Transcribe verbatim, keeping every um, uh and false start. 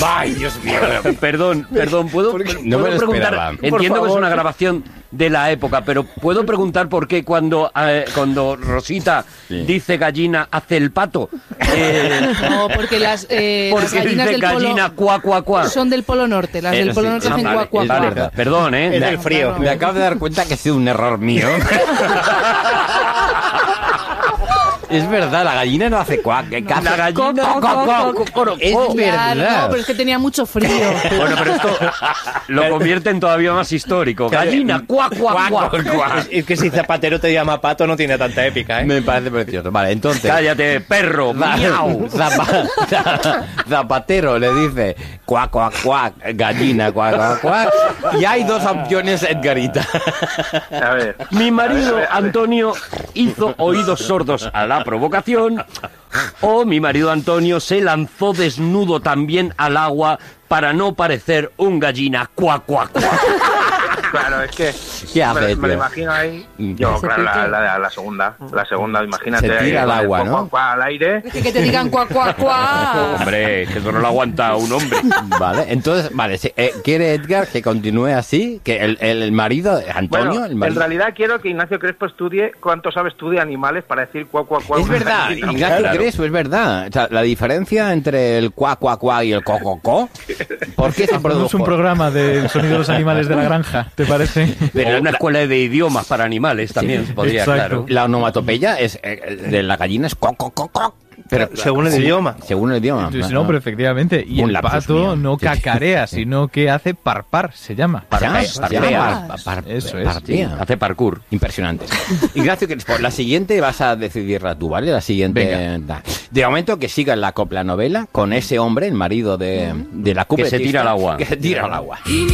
¡Ay, Dios mío! Perdón, perdón, ¿puedo, No ¿puedo me lo preguntar? esperaba. Entiendo que es una grabación de la época, pero ¿puedo preguntar por qué cuando, eh, cuando Rosita Sí. dice gallina hace el pato? Eh, No, porque las, eh, las porque gallinas dice del gallina polo cuá, cuá, cuá. son del Polo Norte. Las Eh, del Polo sí, Norte ah, hacen vale, cuá, cuá, es cuá. verdad. Perdón, ¿eh? Es del frío. Claro. Me acabo de dar cuenta que ha sido un error mío. Es verdad, la gallina no hace cuac. ¿Qué caza? La gallina... Co, co, co, co, co, Es co. Claro, verdad. no, pero es que tenía mucho frío. Bueno, pero esto lo convierte en todavía más histórico. Gallina, cuá, cuá, cuá. Es, es que si Zapatero te llama pato no tiene tanta épica, ¿eh? Me parece precioso. Vale, entonces... Cállate, perro, miau. Zapa- Zapatero le dice cuac, cuac, cuac, gallina, cuac, cuac, cuac. Y hay dos opciones, Edgarita. A ver. Mi marido A ver, a ver. Antonio hizo oídos sordos a la provocación, o mi marido Antonio se lanzó desnudo también al agua para no parecer un gallina cuá, cuá, cuá. Claro, es que ¿Qué hace, me, me lo tío? imagino ahí. Mm. Yo, Se claro, la, pica. la, la segunda. La segunda, imagínate. Se ahí tira al con el agua, cuac, ¿no? cuac, cuac al aire. Es que, que te digan cuá, cuá, cuá. Hombre, que eso no lo aguanta un hombre. Vale, entonces, vale, si, eh, ¿quiere Edgar que continúe así? Que el, el, el marido, Antonio, Bueno, el en marido... realidad quiero que Ignacio Crespo estudie cuánto sabe estudia animales para decir cuac, cuac, cuac. Es verdad, Ignacio Claro. Crespo, es verdad. O sea, la diferencia entre el cuac, cuac, cuac y el co, co, co, ¿por qué se Hacemos produjo? un programa del sonido de los animales de la granja, ¿te parece? Pero una escuela de idiomas para animales también se podría, exacto. claro. La onomatopeya es, eh, de la gallina es co, co, co, co. Pero, Según el sí, idioma. Según el idioma. Sí, no, pero efectivamente. Y Un el lapsus pato mío. no Sí, sí. cacarea, sino que hace parpar, se llama. Parpea, Parpea, parpea, parpea. par- Eso es. parpea. Hace parkour. Impresionante. Ignacio Crespo, la siguiente vas a decidirla tú, ¿vale? La siguiente. Venga. De momento que siga la copla novela con ese hombre, el marido de, de la Que se tira al agua. Que se tira al agua.